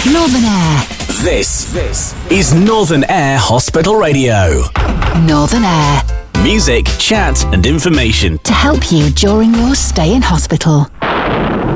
Northern Air. This is Northern Air Hospital Radio. Northern Air. Music, chat and information to help you during your stay in hospital.